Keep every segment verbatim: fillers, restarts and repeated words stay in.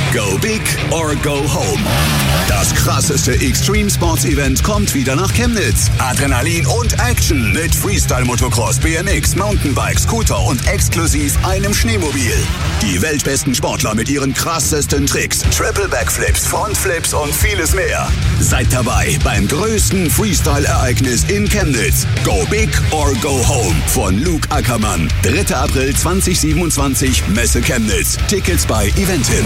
Go big or go home. Das krasseste Extreme Sports Event kommt wieder nach Chemnitz. Adrenalin und Action mit Freestyle Motocross, B M X, Mountainbike, Scooter und exklusiv einem Schneemobil. Die weltbesten Sportler mit ihren krassesten Tricks, Triple Backflips, Frontflips und vieles mehr. Seid dabei beim größten Freestyle-Ereignis in Chemnitz. Go big or go home von Luke Ackermann. dritter April zweitausendsiebenundzwanzig, Messe Chemnitz. Tickets bei Eventim.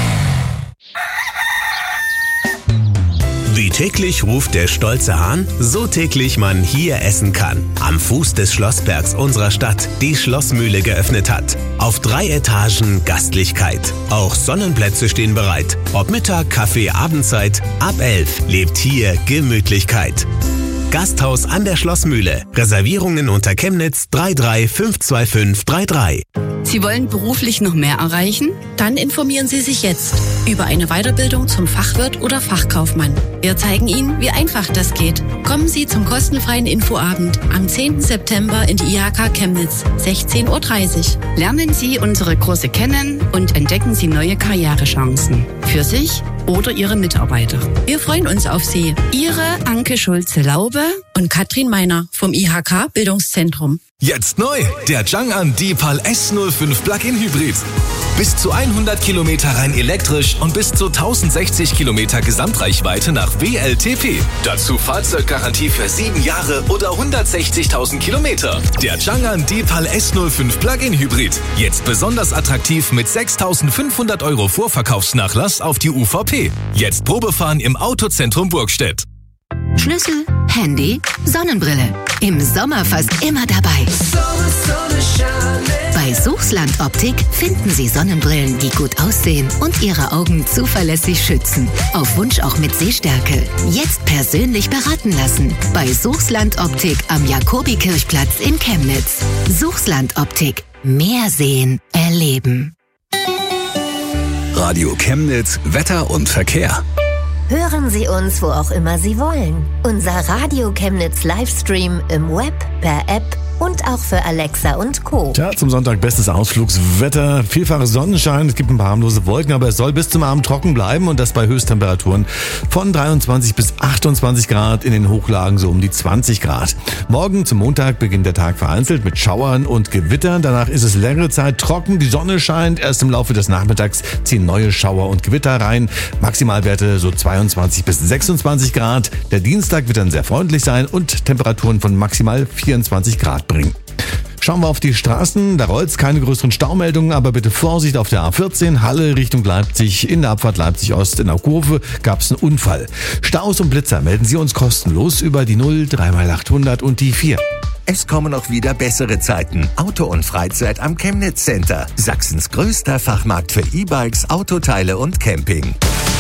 Wie täglich ruft der stolze Hahn, so täglich man hier essen kann. Am Fuß des Schlossbergs unserer Stadt die Schlossmühle geöffnet hat. Auf drei Etagen Gastlichkeit. Auch Sonnenplätze stehen bereit. Ob Mittag, Kaffee, Abendzeit, ab elf lebt hier Gemütlichkeit. Gasthaus an der Schlossmühle. Reservierungen unter Chemnitz drei drei fünf zwei fünf drei drei. Sie wollen beruflich noch mehr erreichen? Dann informieren Sie sich jetzt über eine Weiterbildung zum Fachwirt oder Fachkaufmann. Wir zeigen Ihnen, wie einfach das geht. Kommen Sie zum kostenfreien Infoabend am zehnten September in die I H K Chemnitz, sechzehn Uhr dreißig. Lernen Sie unsere Kurse kennen und entdecken Sie neue Karrierechancen für sich oder Ihre Mitarbeiter. Wir freuen uns auf Sie. Ihre Anke Schulze-Laube und Katrin Meiner vom I H K Bildungszentrum. Jetzt neu, der Chang'an D-Pal S null fünf Plug-in Hybrid. Bis zu hundert Kilometer rein elektrisch und bis zu tausendsechzig Kilometer Gesamtreichweite nach W L T P. Dazu Fahrzeuggarantie für sieben Jahre oder hundertsechzigtausend Kilometer. Der Chang'an D-Pal S null fünf Plug-in Hybrid. Jetzt besonders attraktiv mit sechstausendfünfhundert Euro Vorverkaufsnachlass auf die U V P. Jetzt Probefahren im Autozentrum Burgstedt. Schlüssel, Handy, Sonnenbrille. Im Sommer fast immer dabei. Bei Suchsland Optik finden Sie Sonnenbrillen, die gut aussehen und Ihre Augen zuverlässig schützen. Auf Wunsch auch mit Sehstärke. Jetzt persönlich beraten lassen. Bei Suchsland Optik am Jakobikirchplatz in Chemnitz. Suchsland Optik. Mehr sehen, erleben. Radio Chemnitz, Wetter und Verkehr. Hören Sie uns, wo auch immer Sie wollen. Unser Radio Chemnitz Livestream im Web, per App und auch für Alexa und Co. Tja, zum Sonntag bestes Ausflugswetter, vielfaches Sonnenschein, es gibt ein paar harmlose Wolken, aber es soll bis zum Abend trocken bleiben und das bei Höchsttemperaturen von dreiundzwanzig bis achtundzwanzig Grad, in den Hochlagen so um die zwanzig Grad. Morgen zum Montag beginnt der Tag vereinzelt mit Schauern und Gewittern, danach ist es längere Zeit trocken, die Sonne scheint, erst im Laufe des Nachmittags ziehen neue Schauer und Gewitter rein, Maximalwerte so zweiundzwanzig bis sechsundzwanzig Grad. Der Dienstag wird dann sehr freundlich sein und Temperaturen von maximal vierundzwanzig Grad bringen. Schauen wir auf die Straßen, da rollt's, keine größeren Staumeldungen, aber bitte Vorsicht auf der A vierzehn, Halle Richtung Leipzig, in der Abfahrt Leipzig-Ost in der Kurve gab's einen Unfall. Staus und Blitzer melden Sie uns kostenlos über die null drei mal achthundert und die vier. Es kommen auch wieder bessere Zeiten. Auto und Freizeit am Chemnitz Center. Sachsens größter Fachmarkt für E-Bikes, Autoteile und Camping.